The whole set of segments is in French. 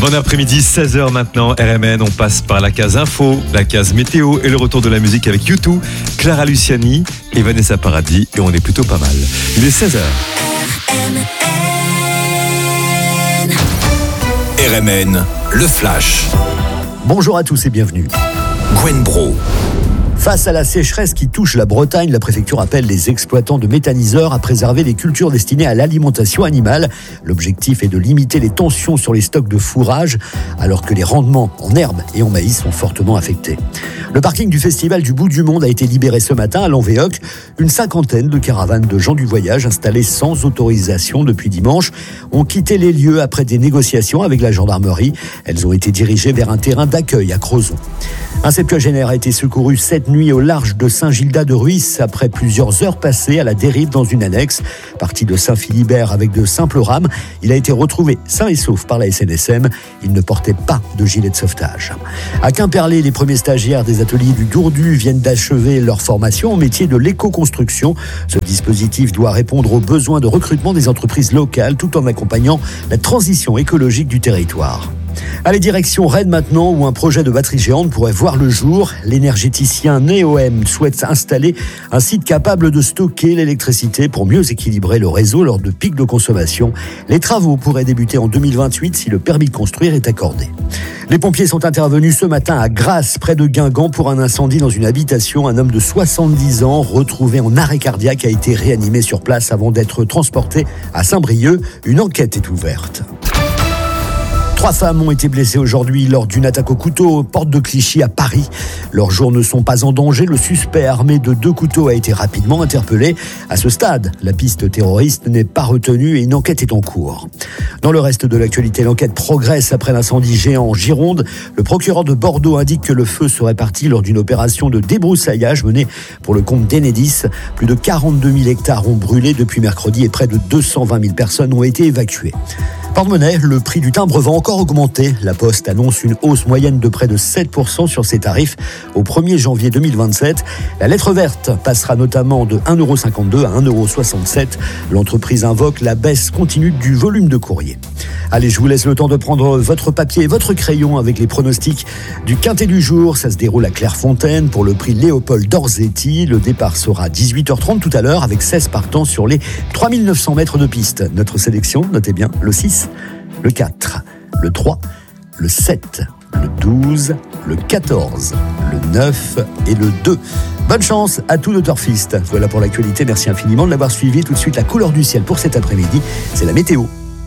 Bon après-midi, 16h maintenant, RMN, on passe par la case info, la case météo et le retour de la musique avec U2, Clara Luciani et Vanessa Paradis, et on est plutôt pas mal. Il est 16h. RMN, le Flash. Bonjour à tous et bienvenue. Gwen Bro. Face à la sécheresse qui touche la Bretagne, la préfecture appelle les exploitants de méthaniseurs à préserver les cultures destinées à l'alimentation animale. L'objectif est de limiter les tensions sur les stocks de fourrage, alors que les rendements en herbe et en maïs sont fortement affectés. Le parking du Festival du Bout du Monde a été libéré ce matin à Lanvéoc. Une cinquantaine de caravanes de gens du voyage installées sans autorisation depuis dimanche ont quitté les lieux après des négociations avec la gendarmerie. Elles ont été dirigées vers un terrain d'accueil à Crozon. Un septuagénaire a été secouru cette nuit au large de Saint-Gildas-de-Ruisse après plusieurs heures passées à la dérive dans une annexe. Parti de Saint-Philibert avec de simples rames, il a été retrouvé sain et sauf par la SNSM. Il ne portait pas de gilet de sauvetage. À Quimperlé, les premiers stagiaires des ateliers du Dourdu viennent d'achever leur formation au métier de l'éco-construction. Ce dispositif doit répondre aux besoins de recrutement des entreprises locales tout en accompagnant la transition écologique du territoire. Allez, direction Rennes maintenant, où un projet de batterie géante pourrait voir le jour. L'énergéticien Neoem souhaite installer un site capable de stocker l'électricité pour mieux équilibrer le réseau lors de pics de consommation. Les travaux pourraient débuter en 2028 si le permis de construire est accordé. Les pompiers sont intervenus ce matin à Grasse, près de Guingamp, pour un incendie dans une habitation. Un homme de 70 ans, retrouvé en arrêt cardiaque, a été réanimé sur place avant d'être transporté à Saint-Brieuc. Une enquête est ouverte. 3 femmes ont été blessées aujourd'hui lors d'une attaque au couteau, porte de Clichy à Paris. Leurs jours ne sont pas en danger. Le suspect armé de 2 couteaux a été rapidement interpellé. À ce stade, la piste terroriste n'est pas retenue et une enquête est en cours. Dans le reste de l'actualité, l'enquête progresse après l'incendie géant en Gironde. Le procureur de Bordeaux indique que le feu serait parti lors d'une opération de débroussaillage menée pour le compte d'Enedis. Plus de 42 000 hectares ont brûlé depuis mercredi et près de 220 000 personnes ont été évacuées. Porte-monnaie, le prix du timbre va encore augmenter. La Poste annonce une hausse moyenne de près de 7% sur ses tarifs au 1er janvier 2027. La lettre verte passera notamment de 1,52€ à 1,67€. L'entreprise invoque la baisse continue du volume de courrier. Allez, je vous laisse le temps de prendre votre papier et votre crayon avec les pronostics du quintet du jour. Ça se déroule à Clairefontaine pour le prix Léopold Dorzetti. Le départ sera à 18h30 tout à l'heure avec 16 partants sur les 3900 mètres de piste. Notre sélection, notez bien, le 6, le 4, le 3, le 7, le 12, le 14, le 9 et le 2. Bonne chance à tous nos turfistes. Voilà pour l'actualité, merci infiniment de l'avoir suivi. Tout de suite, la couleur du ciel pour cet après-midi, c'est la météo.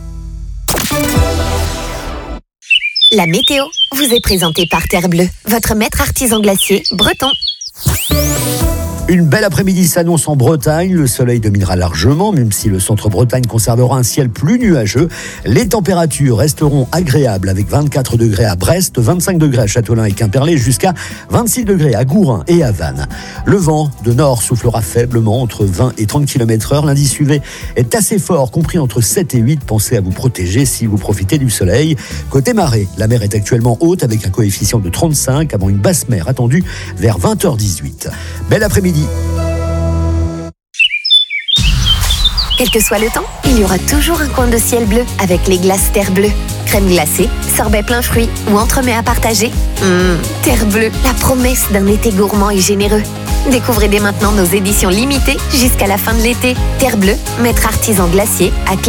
La météo vous est présentée par Terre Bleue, votre maître artisan glacier breton. Une belle après-midi s'annonce en Bretagne. Le soleil dominera largement, même si le centre-Bretagne conservera un ciel plus nuageux. Les températures resteront agréables avec 24 degrés à Brest, 25 degrés à Châtelain et Quimperlé, jusqu'à 26 degrés à Gourin et à Vannes. Le vent de nord soufflera faiblement entre 20 et 30 km/h. L'indice UV est assez fort, compris entre 7 et 8. Pensez à vous protéger si vous profitez du soleil. Côté marée, la mer est actuellement haute avec un coefficient de 35 avant une basse mer attendue vers 20h18. Belle après-midi. Quel que soit le temps, il y aura toujours un coin de ciel bleu avec les glaces Terre Bleue. Crème glacée, sorbet plein fruits ou entremets à partager. Terre Bleue, la promesse d'un été gourmand et généreux. Découvrez dès maintenant nos éditions limitées jusqu'à la fin de l'été. Terre Bleue, maître artisan glacier à